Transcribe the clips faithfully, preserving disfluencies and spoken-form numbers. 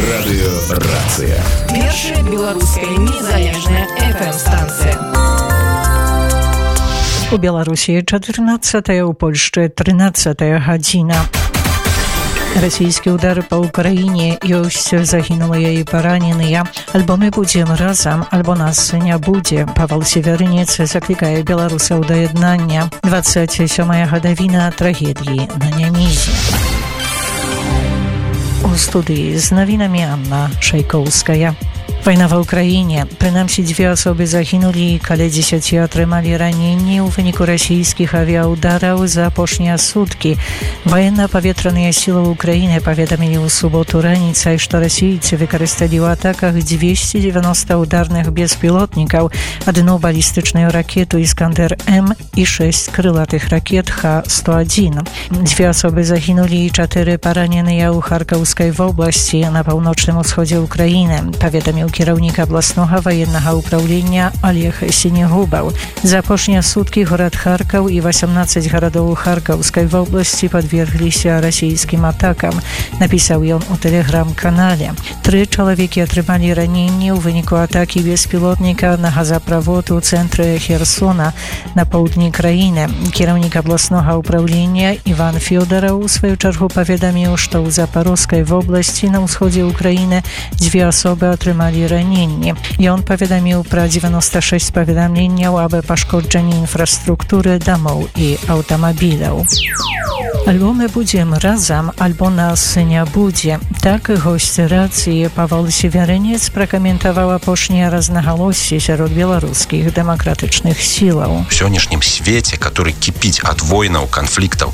Радыёрацыя. Першая беларуская незалежная эф эм-станцыя. У Беларусі чатырнаццатая, у Польшчы трынаццатая гадзіна. Расійскія ўдары па Ўкраіне, ёсць загінулыя і параненыя. Альбо мы будзем разам, альбо нас не будзе. Павел Северынец заклікае беларусаў да яднання. дваццаць сёмая гадавіна трагедыі на Нямізе. У студыі з навінамі Анна Шайкоўская. Вайна ва ўкраіне. Прынамсі дзве асобы загінулі, каля дзесяці атрымалі раненні ў выніку расійскіх авіаудараў за апошнія суткі. Ваенна-паветраныя сілы Ўкраіны паведамілі ў суботу раніцай, што расійцы выкарысталі ў атаках дзвесце дзевяноста ударных беспілотнікаў, адну балістычную ракету «Іскандер-М» і шэсць крылатых ракет Х сто адзін. Дзве асобы загінулі і чатыры параненыя ў Харкаўскай вобласці на паўночным усходзе Ўкраіны, паведаміў кіраўнік абласнога ваеннага ўпраўлення Олег Сінегубаў. За апошнія суткі горад Харкаў і васямнаццаць гарадоў Харкаўскай вобласці падвергліся расійскім атакам, напісаў ён у тэлеграм-канале. Тры чалавекі атрымалі раненні ў выніку атакі беспілотніка на газаправод у цэнтры Херсона на поўдні краіны. Кіраўнік абласнога ўпраўлення Іван Фёдараў у сваю чаргу паведаміў, што ў Запорожскай вобласці на ўсходзе Ўкраіны дзве асобы атрымалі раненні. Ён паведаміў пра дзевяноста шэсць паведамленняў аб пашкоджанні інфраструктуры дамоў і аўтамабіляў. Альбо мы будзем разам, альбо нас не будзе. Так госць рацыі Павел Северынец пракаментаваў апошнія рознагалоссі сярод беларускіх дэмакратычных сілаў. В сённяшнім свеце, который кіпіць ад войнаў, канфліктаў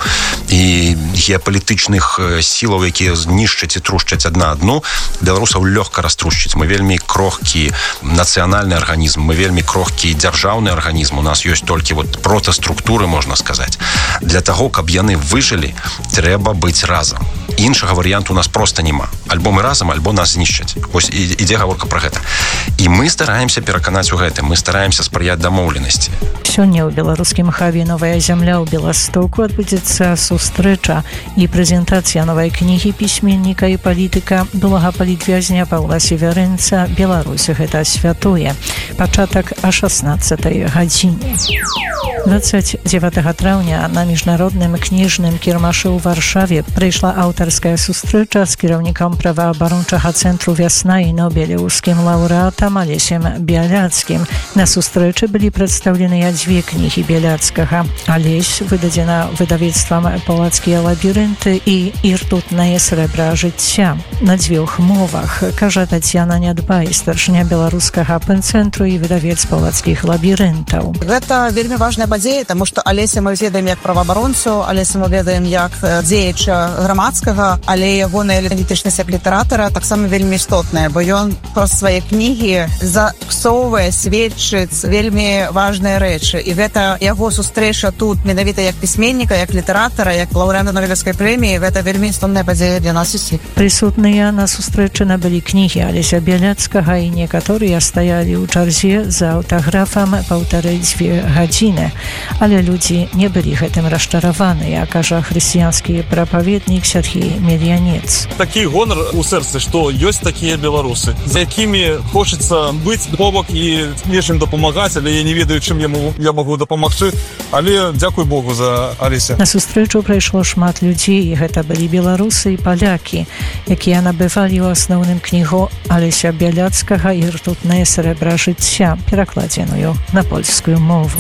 і геапалітычных сілаў, якія знішчаць і трушчаць адна адну, беларусаў лёгка раструшчыць. Мы вельмі крохкі нацыянальны арганізм, мы вельмі крохкі дзяржаўны арганізм. У нас ёсць толькі вот протаструктуры, можна сказаць. Для таго, каб яны выжылі, трэба быць разам. Іншага варыянту у нас проста няма. Альбо мы разам, альбо нас знішчаць. Вось ідзе гаворка пра гэта. І мы стараемся пераканаць у гэтым, мы стараемся спрыяць дамоўленасці. Сёння ў беларускім хабе «Новая зямля» ў Беластоку адбудзецца сустрэча і прэзентацыя новай кнігі пісьменніка і палітыка былога палітвязня Павла Северынца «Беларусь – гэта святое». Пачатак о шаснаццатай гадзіне. дваццаць дзевятага траўня на міжнародным кніжным кірмашы ў Варшаве прыйшла аўтарская сустрэча з кіраўніком праваабарончага цэнтру «Вясна» і нобелеўскім лаўрэатам Алесем Біяляцкім. На сустрэчы былі прадстаўленыя дзве кнігі Біяляцкага. «Алесь» выдадзена выдавецтвам «Палацкія лабірынты» і «Іртутнае срэбра жыцця» на дзвюх мовах, кажа Тацьяна Нядбай, старшыня беларускага пэн-цэнтру і выдавец «Палацкіх лабірынтаў». Гэта вельмі важная падзея, таму што Алеся мы ведаем як праваабаронцу, Алеся мы ведаем як дзеяча грамадскага, але ягоная аналітычнасць як літаратара таксама вельмі істотная, бо ён праз свае кнігі заксоўвае, сведчыць вельмі важныя рэчы. І гэта яго сустрэча тут менавіта як пісьменніка, як літаратара, як лаўрэата Нобелеўскай прэміі, гэта вельмі істотная падзея для нас усіх. Прысутныя на сустрэчы набылі кнігі Алеся Біяляцкага і некаторыя стаялі ў чарзе за аўтаграфам паўтары-дзве гадзіны. Але людзі не былі гэтым расчараваныя, кажа хрысціянскі прапаведнік Сергей Мельянец. Такі гонар у сэрцы, што ёсць такія беларусы, з якімі хочацца быць побак і нечым дапамагаць, але я не ведаю, чым яму я магу дапамагчы, але дзякуй Богу за Алеся. На сустрэчу прыйшло шмат людзей, і гэта былі беларусы і палякі, якія набывалі ў асноўным кнігу Алеся Біяляцкага «Іртутнае срэбра жыцця», перакладзеную на польскую мову.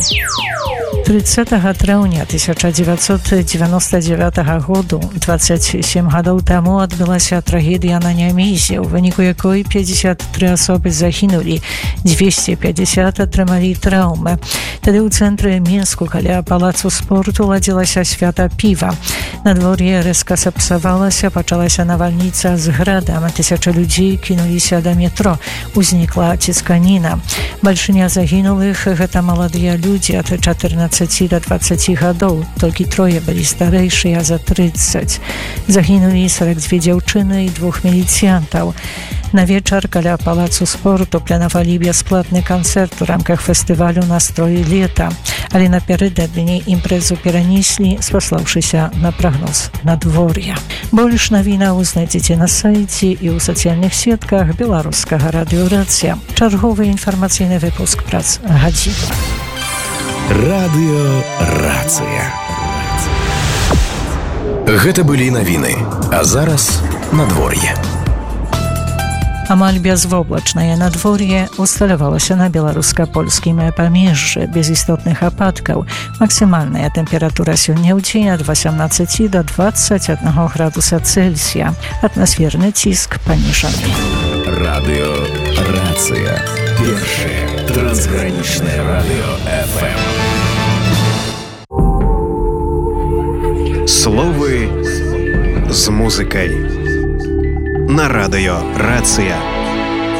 трыццатага траўня тысяча дзевяцьсот дзевяноста дзевятага году, дваццаць сем гадоў таму, адбылася трагедыя на Нямізе, у выніку якой пяцьдзясят тры асобы загінулі, дзвесце пяцьдзясят атрымалі траўмы. Тады ў цэнтры Мінску каля палацу спорту ладзілася свята піва. Надвор'е рэзка сапсавалася, пачалася навальніца з градам, тысячы людзей кінуліся да метро, узнікла цісканіна. Бальшыня загінулых – гэта маладыя людзі ад чатырнаццаці да дваццаці гадоў, толькі трое былі старэйшыя за трыццаць. Загінулі сорок дзве дзяўчыны і двух міліцыянтаў. На вечар каля палацу спорту планавалі бясплатны канцэрт у рамках фестывалю «Настроі лета», але напярэдадні імпрэзу перанеслі, спаслаўшыся на прагноз надвор'я. Больш навінаў знайдзеце на сайце і ў сацыяльных сетках беларускага радыё «Рацыя». Чарговы інфармацыйны выпуск прац гадзіна. Радыё «Рацыя». Гэта былі навіны, а зараз надвор'е. Амаль бязвоблачнае надвор'е усталявалася на беларуска-польскім памежжы без істотных ападкаў. Максімальная тэмпература сёння ў дзень ад васямнаццаці да дваццаць аднаго градуса Цельсія. Атмасферны ціск паніжаны. Радыё «Рацыя». Першае трансгранічнае радыё эф эм. Словы з музыкай на радыё «Рацыя».